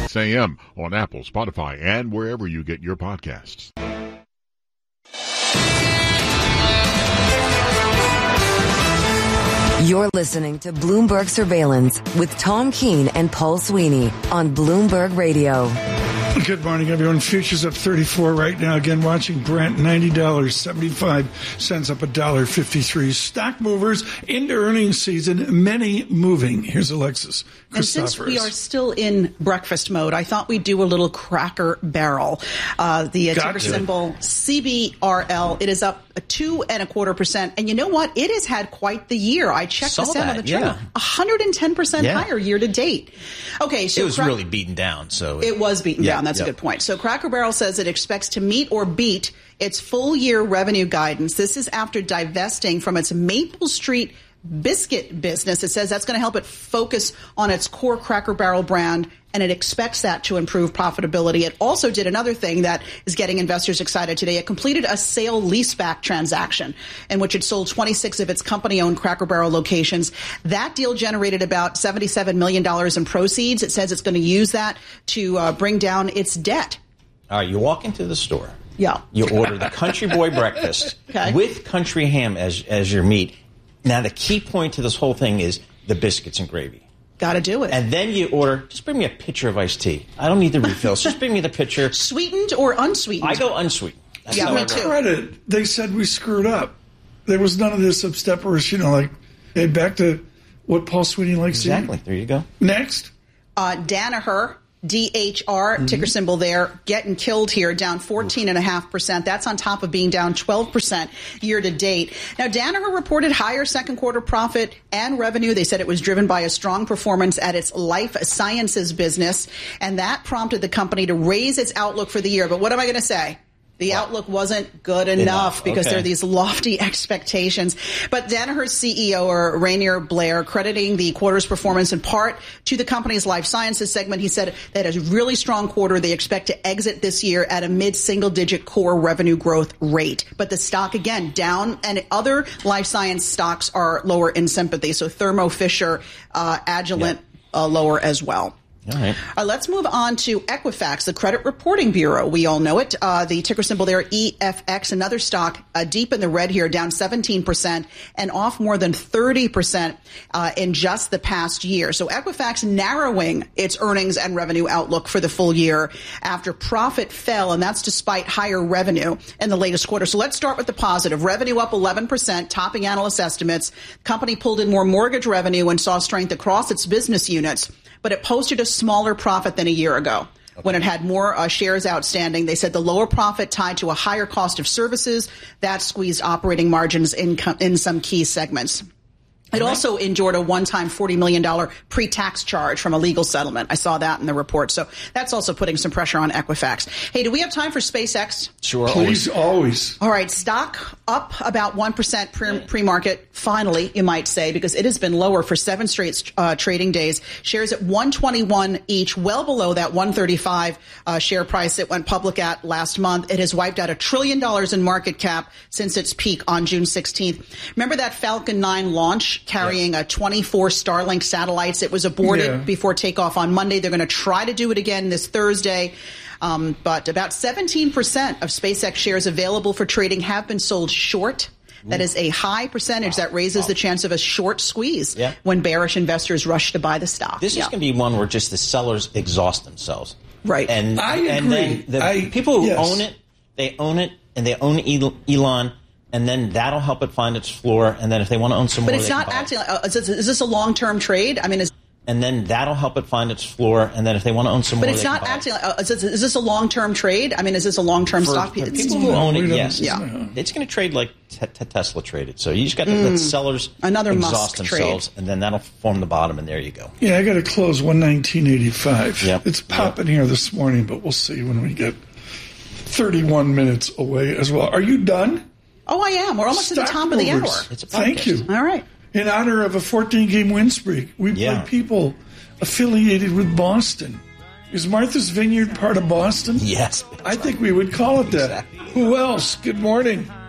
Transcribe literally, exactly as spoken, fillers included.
six a.m. on Apple, Spotify, and wherever you get your podcasts. You're listening to Bloomberg Surveillance with Tom Keene and Paul Sweeney on Bloomberg Radio. Good morning, everyone. Futures up thirty-four right now. Again, watching Brent, ninety dollars and seventy-five cents, up one dollar fifty-three. Stock movers into earnings season, many moving. Here's Alexis Christoforous. And since we are still in breakfast mode, I thought we'd do a little Cracker Barrel. Uh, the uh, ticker symbol C B R L. It is up a two and a quarter percent. And you know what? It has had quite the year. I checked Saw this out that, on the yeah. chart. one hundred ten percent yeah. higher year to date. Okay, so it was Crack- really beaten down. So it, it was beaten yeah, down. That's yep. a good point. So Cracker Barrel says it expects to meet or beat its full year revenue guidance. This is after divesting from its Maple Street biscuit business. It says that's going to help it focus on its core Cracker Barrel brand, and it expects that to improve profitability. It also did another thing that is getting investors excited today. It completed a sale leaseback transaction in which it sold twenty-six of its company-owned Cracker Barrel locations. That deal generated about seventy-seven million dollars in proceeds. It says it's going to use that to uh, bring down its debt. All right, you walk into the store. Yeah. You order the Country Boy breakfast okay. with country ham as as your meat. Now, the key point to this whole thing is the biscuits and gravy. Got to do it. And then you order, just bring me a pitcher of iced tea. I don't need the refills. Just bring me the pitcher. Sweetened or unsweetened? I go unsweetened. That's yeah, me too. Credit, they said we screwed up. There was none of this obstreperous, you know, like, hey, back to what Paul Sweeney likes to eat. Exactly. There you go. Next. Uh, Danaher. D H R, mm-hmm. ticker symbol there, getting killed here, down fourteen point five percent. That's on top of being down twelve percent year to date. Now, Danaher reported higher second quarter profit and revenue. They said it was driven by a strong performance at its life sciences business, and that prompted the company to raise its outlook for the year. But what am I going to say? The what? outlook wasn't good enough, enough. because okay. there are these lofty expectations. But Danaher's C E O, or Rainier Blair, crediting the quarter's performance in part to the company's life sciences segment. He said that a really strong quarter. They expect to exit this year at a mid-single-digit core revenue growth rate. But the stock, again, down, and other life science stocks are lower in sympathy. So Thermo Fisher, uh, Agilent, yep. uh, lower as well. All right. Uh, let's move on to Equifax, the credit reporting bureau. We all know it. Uh, the ticker symbol there, E F X, another stock uh, deep in the red here, down seventeen percent and off more than thirty percent uh, in just the past year. So Equifax narrowing its earnings and revenue outlook for the full year after profit fell, and that's despite higher revenue in the latest quarter. So let's start with the positive. Revenue up eleven percent, topping analyst estimates. Company pulled in more mortgage revenue and saw strength across its business units, but it posted a smaller profit than a year ago okay. when it had more uh, shares outstanding. They said the lower profit tied to a higher cost of services that squeezed operating margins in, co- in some key segments. It also endured a one-time forty million dollars pre-tax charge from a legal settlement. I saw that in the report. So that's also putting some pressure on Equifax. Hey, do we have time for SpaceX? Sure. Please, always. always. All right. Stock up about one percent pre- pre-market, finally, you might say, because it has been lower for seven straight uh, trading days. Shares at one twenty-one each, well below that one thirty-five uh, share price it went public at last month. It has wiped out a trillion dollars in market cap since its peak on June sixteenth. Remember that Falcon nine launch? Carrying yes. a twenty-four Starlink satellites. It was aborted yeah. before takeoff on Monday. They're going to try to do it again this Thursday. Um, but about seventeen percent of SpaceX shares available for trading have been sold short. Ooh. That is a high percentage wow. that raises wow. the chance of a short squeeze yeah. when bearish investors rush to buy the stock. This yeah. is going to be one where just the sellers exhaust themselves. Right. And, I and agree. then the I, people who yes. own it, they own it, and they own Elon. And then that'll help it find its floor. And then if they want to own some but more, it's not acting. Uh, is, this, is this a long-term trade? I mean, is and then that'll help it find its floor. And then if they want to own some but more, but it's they not can buy acting. Like, uh, is, this, is this a long-term trade? I mean, is this a long-term for, stock? For it's, people who own it, yes, yeah, it's going to trade like t- t- Tesla traded. So you just got to mm. let sellers Another exhaust Musk themselves, trade. and then that'll form the bottom. And there you go. Yeah, I got to close one nineteen eighty-five. Yep. It's popping yep. here this morning, but we'll see when we get thirty-one minutes away as well. Are you done? Oh, I am. We're almost Stock at the top movers. of the hour. It's a podcast. Thank you. All right. In honor of a fourteen-game win streak, we yeah. play people affiliated with Boston. Is Martha's Vineyard part of Boston? Yes. I think we would call it that. Exactly. Who else? Good morning.